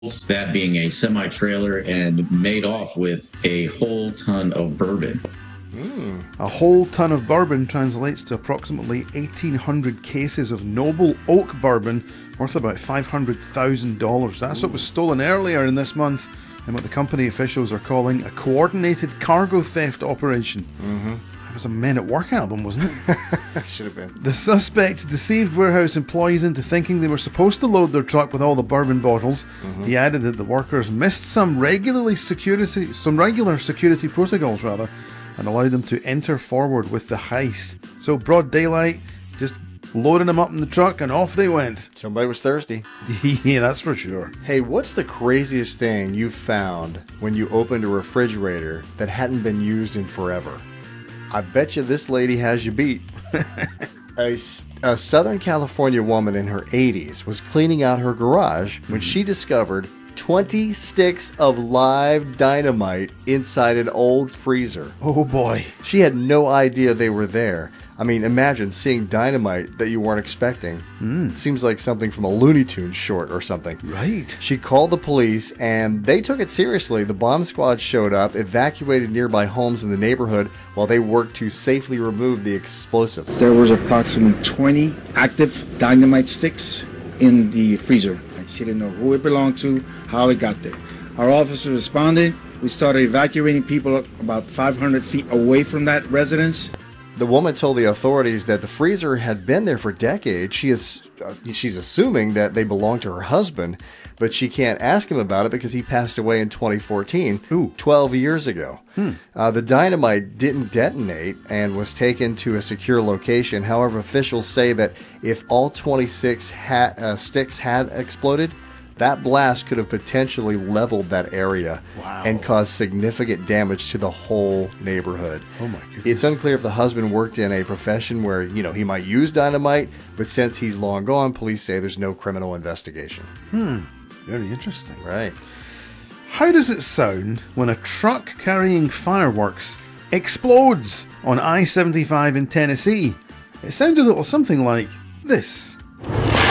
that being a semi-trailer, and made off with a whole ton of bourbon. A whole ton of bourbon translates to approximately 1,800 cases of noble oak bourbon worth about $500,000. That's what was stolen earlier in this month in what the company officials are calling a coordinated cargo theft operation. It was a Men at Work album, wasn't it? Should have been. The suspect deceived warehouse employees into thinking they were supposed to load their truck with all the bourbon bottles. He added that the workers missed some regular security protocols and allowed them to enter forward with the heist. So broad daylight, just loading them up in the truck and off they went. Somebody was thirsty. Yeah, that's for sure. Hey, what's the craziest thing you found when you opened a refrigerator that hadn't been used in forever? I bet you this lady has you beat. A Southern California woman in her 80s was cleaning out her garage when she discovered 20 sticks of live dynamite inside an old freezer. Oh boy. She had no idea they were there. I mean, imagine seeing dynamite that you weren't expecting. Seems like something from a Looney Tunes short or something. Right. She called the police, and they took it seriously. The bomb squad showed up, evacuated nearby homes in the neighborhood while they worked to safely remove the explosives. There was approximately 20 active dynamite sticks in the freezer. She didn't know who it belonged to, how it got there. Our officers responded. We started evacuating people about 500 feet away from that residence. The woman told the authorities that the freezer had been there for decades. She's assuming that they belonged to her husband, but she can't ask him about it because he passed away in 2014, 12 years ago. The dynamite didn't detonate and was taken to a secure location. However, officials say that if all 26 sticks had exploded, that blast could have potentially leveled that area and caused significant damage to the whole neighborhood. Oh my goodness. It's unclear if the husband worked in a profession where, he might use dynamite, but since he's long gone, police say there's no criminal investigation. Very interesting. Right. How does it sound when a truck carrying fireworks explodes on I-75 in Tennessee? It sounded a little something like this.